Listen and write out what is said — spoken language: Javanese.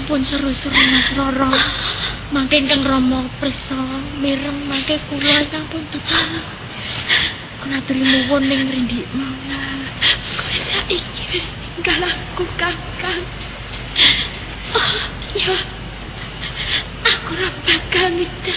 Ampun seru-seru Mas Roro. Mangke Kang Rama priksa mireng mangke kula sampun dipun. Kula aturi nuwun ning ngrindi mawon. Kowe saiki wis tinggal aku Kakang. Oh, ya. Aku ora bakal nitah